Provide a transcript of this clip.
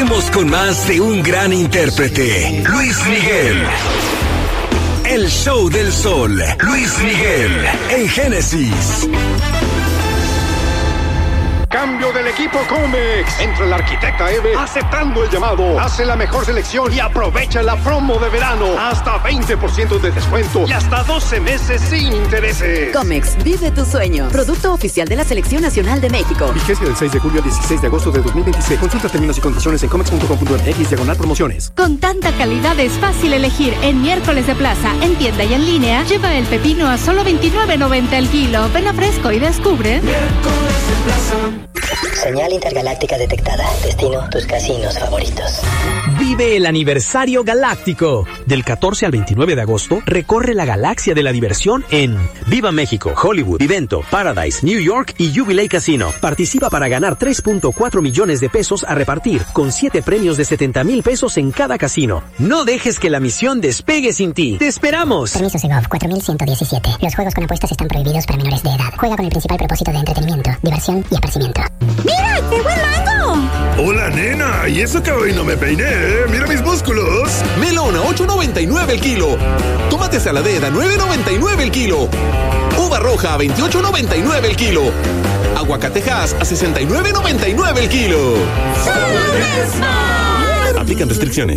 Volvemos con más de un gran intérprete, Luis Miguel. El show del sol, Luis Miguel, en Génesis. Cambio del equipo Comex. Entra la arquitecta Eve aceptando el llamado. Hace la mejor selección y aprovecha la promo de verano. Hasta 20% de descuento y hasta 12 meses sin intereses. Comex, vive tu sueño. Producto oficial de la Selección Nacional de México. Vigencia del 6 de julio al 16 de agosto de 2026. Consulta términos y condiciones en comex.com.mx/promociones. Con tanta calidad es fácil elegir. En miércoles de plaza, en tienda y en línea, lleva el pepino a solo $29.90 el kilo. Ven a Fresco y descubre. Miércoles de plaza. Señal intergaláctica detectada. Destino, tus casinos favoritos. Vive el aniversario galáctico. Del 14 al 29 de agosto, recorre la galaxia de la diversión en Viva México, Hollywood, Vivento, Paradise, New York y Jubilee Casino. Participa para ganar 3.4 millones de pesos a repartir, con 7 premios de 70,000 pesos en cada casino. No dejes que la misión despegue sin ti. ¡Te esperamos! Permiso Segov 4117. Los juegos con apuestas están prohibidos para menores de edad. Juega con el principal propósito de entretenimiento, diversión y esparcimiento. ¡Mira, qué buen mango! Hola, nena. ¿Y eso que hoy no me peiné? ¡Mira mis músculos! Melón a $8.99 el kilo. Tomate saladera a $9.99 el kilo. Uva roja a $28.99 el kilo. Aguacatejas a $69.99 el kilo. ¡Solo Smart! Aplican restricciones.